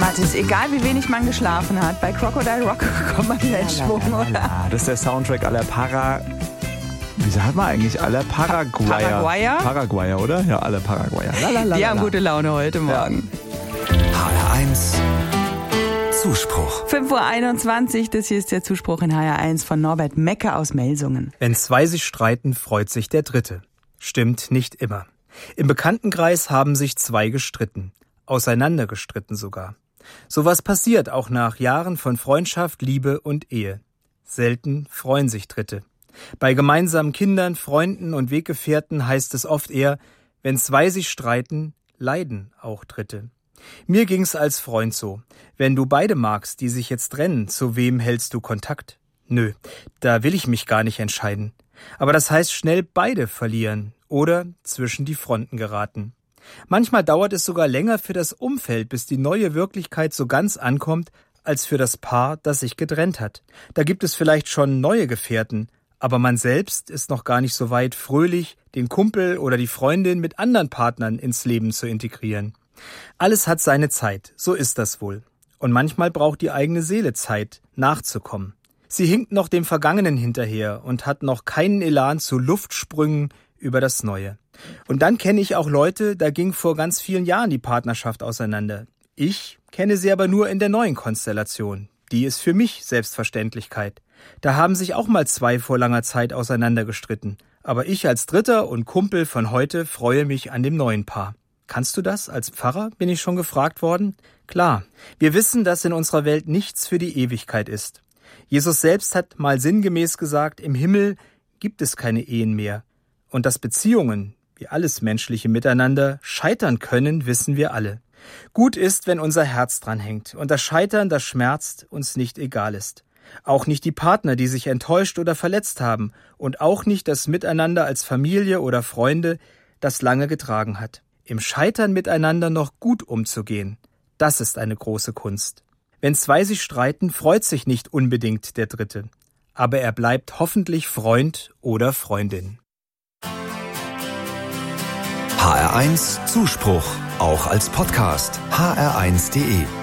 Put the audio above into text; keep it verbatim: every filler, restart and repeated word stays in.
Mathis, egal wie wenig man geschlafen hat, bei Crocodile Rock kommt man wieder in Schwung, oder? Das ist der Soundtrack aller Para... Wie sagt man eigentlich? Aller Paraguayer. Paraguayer? Paraguayer, oder? Ja, alle Paraguayer. Lalalala. Die haben gute Laune heute Morgen. H R eins Zuspruch. fünf Uhr einundzwanzig, das hier ist der Zuspruch in H R eins von Norbert Mecke aus Melsungen. Wenn zwei sich streiten, freut sich der Dritte. Stimmt nicht immer. Im Bekanntenkreis haben sich zwei gestritten. Auseinandergestritten sogar. Sowas passiert auch nach Jahren von Freundschaft, Liebe und Ehe. Selten freuen sich Dritte. Bei gemeinsamen Kindern, Freunden und Weggefährten heißt es oft eher, wenn zwei sich streiten, leiden auch Dritte. Mir ging's als Freund so. Wenn du beide magst, die sich jetzt trennen, zu wem hältst du Kontakt? Nö, da will ich mich gar nicht entscheiden. Aber das heißt schnell beide verlieren oder zwischen die Fronten geraten. Manchmal dauert es sogar länger für das Umfeld, bis die neue Wirklichkeit so ganz ankommt, als für das Paar, das sich getrennt hat. Da gibt es vielleicht schon neue Gefährten, aber man selbst ist noch gar nicht so weit, fröhlich den Kumpel oder die Freundin mit anderen Partnern ins Leben zu integrieren. Alles hat seine Zeit, so ist das wohl. Und manchmal braucht die eigene Seele Zeit, nachzukommen. Sie hinkt noch dem Vergangenen hinterher und hat noch keinen Elan zu Luftsprüngen über das Neue. Und dann kenne ich auch Leute, da ging vor ganz vielen Jahren die Partnerschaft auseinander. Ich kenne sie aber nur in der neuen Konstellation. Die ist für mich Selbstverständlichkeit. Da haben sich auch mal zwei vor langer Zeit auseinandergestritten. Aber ich als Dritter und Kumpel von heute freue mich an dem neuen Paar. Kannst du das als Pfarrer, bin ich schon gefragt worden? Klar, wir wissen, dass in unserer Welt nichts für die Ewigkeit ist. Jesus selbst hat mal sinngemäß gesagt, im Himmel gibt es keine Ehen mehr. Und dass Beziehungen, wie alles menschliche Miteinander, scheitern können, wissen wir alle. Gut ist, wenn unser Herz dran hängt und das Scheitern, das schmerzt, uns nicht egal ist. Auch nicht die Partner, die sich enttäuscht oder verletzt haben und auch nicht das Miteinander als Familie oder Freunde, das lange getragen hat. Im Scheitern miteinander noch gut umzugehen, das ist eine große Kunst. Wenn zwei sich streiten, freut sich nicht unbedingt der Dritte, aber er bleibt hoffentlich Freund oder Freundin. H R eins Zuspruch, auch als Podcast. H R eins punkt de